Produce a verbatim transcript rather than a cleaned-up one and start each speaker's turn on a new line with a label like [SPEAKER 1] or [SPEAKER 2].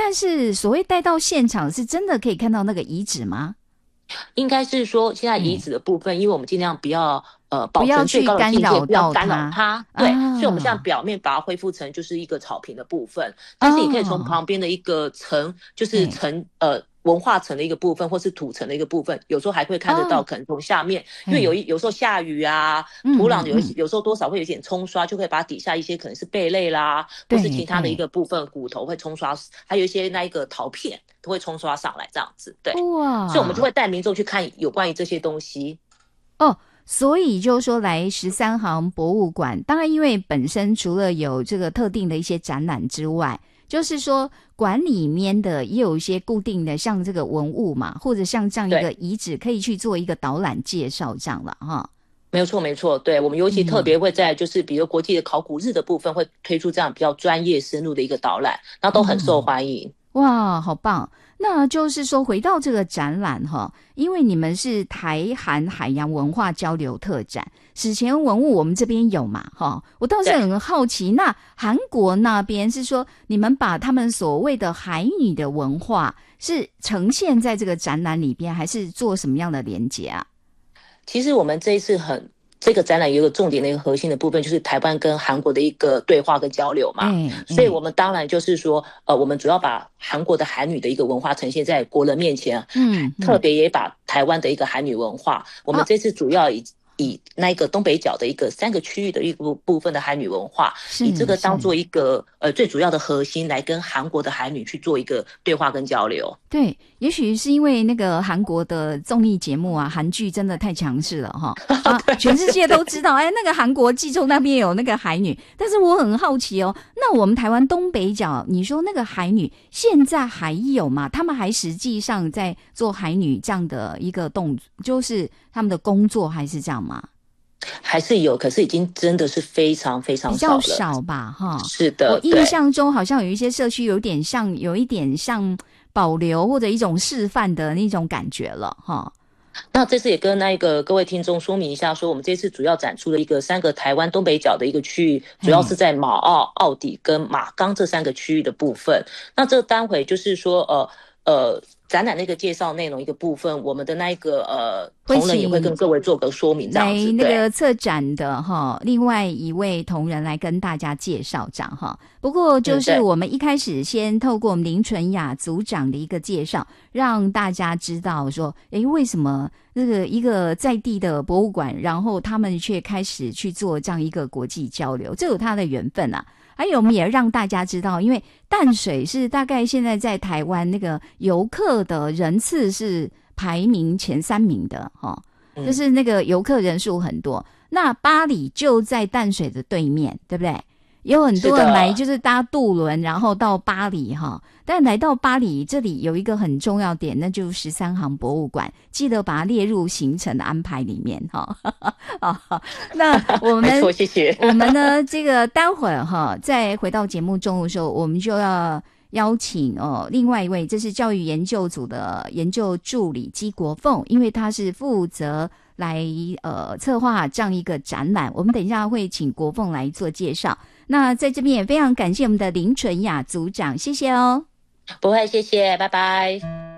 [SPEAKER 1] 但是所谓带到现场，是真的可以看到那个遗址吗？
[SPEAKER 2] 应该是说现在遗址的部分，嗯、因为我们尽量不要呃保存最高的境界，不要干扰它。对，啊、所以我们现在表面把它恢复成就是一个草坪的部分，但是你可以从旁边的一个层，就是层呃。文化层的一个部分，或是土层的一个部分，有时候还会看得到，可能从下面，哦、因为有有时候下雨啊，土壤有有时候多少会有点冲刷，就可以把底下一些可能是贝类啦，或是其他的一个部分骨头会冲刷，还有一些那一个陶片都会冲刷上来，这样子，对，哇，所以我们就会带民众去看有关于这些东西。
[SPEAKER 1] 哦。所以就是说来十三行博物馆，当然因为本身除了有这个特定的一些展览之外，就是说馆里面的也有一些固定的像这个文物嘛，或者像这样一个遗址可以去做一个导览介绍这样了哈。
[SPEAKER 2] 没有错没错，对，我们尤其特别会在就是比如国际的考古日的部分会推出这样比较专业深入的一个导览，那都很受欢迎。
[SPEAKER 1] 嗯哇，好棒！那就是说，回到这个展览哈，因为你们是台韩海洋文化交流特展，史前文物我们这边有嘛哈？我倒是很好奇，那韩国那边是说你们把他们所谓的海女的文化是呈现在这个展览里边，还是做什么样的连结啊？
[SPEAKER 2] 其实我们这一次很。这个展览有一个重点的一个核心的部分，就是台湾跟韩国的一个对话跟交流嘛，嗯嗯、所以我们当然就是说，呃，我们主要把韩国的韩女的一个文化呈现在国人面前，嗯，嗯特别也把台湾的一个韩女文化，我们这次主要以、啊、以那个东北角的一个三个区域的一个部分的韩女文化，以这个当做一个呃最主要的核心来跟韩国的韩女去做一个对话跟交流。
[SPEAKER 1] 对，也许是因为那个韩国的综艺节目啊，韩剧真的太强势了哈，啊，全世界都知道，哎，那个韩国济州那边有那个海女，但是我很好奇哦，那我们台湾东北角，你说那个海女现在还有吗？他们还实际上在做海女这样的一个动作，就是他们的工作还是这样吗？
[SPEAKER 2] 还是有，可是已经真的是非常非常少了，
[SPEAKER 1] 比较少吧，哈。
[SPEAKER 2] 是的，
[SPEAKER 1] 我印象中好像有一些社区有点像，有一点像保留或者一种示范的那种感觉了，哈。
[SPEAKER 2] 那这次也跟那个各位听众说明一下，说我们这次主要展出的一个三个台湾东北角的一个区域，主要是在马澳、澳底跟马冈这三个区域的部分。那这待会就是说，呃呃。展览那个介绍内容一个部分，我们的那一个呃同仁也会跟各位做个说明，这样子。
[SPEAKER 1] 来那个策展的哈，另外一位同仁来跟大家介绍这样哈。不过就是我们一开始先透过我们林纯雅组长的一个介绍，让大家知道说，诶，为什么这个一个在地的博物馆，然后他们却开始去做这样一个国际交流，这有它的缘分啊。还有我们也让大家知道，因为淡水是大概现在在台湾那个游客的人次是排名前三名的哈、哦，就是那个游客人数很多。那八里就在淡水的对面，对不对？有很多人来就是搭渡轮，然后到巴黎哈。但来到巴黎这里有一个很重要点，那就是十三行博物馆，记得把它列入行程的安排里面哈。好，那我们
[SPEAKER 2] 没错，谢谢。
[SPEAKER 1] 我们呢，这个待会儿哈，再回到节目中的时候，我们就要邀请哦，另外一位，这是教育研究组的研究助理姬国凤，因为他是负责来呃策划这样一个展览，我们等一下会请国凤来做介绍。那在这边也非常感谢我们的林纯雅组长，谢谢哦。
[SPEAKER 2] 不会，谢谢，拜拜。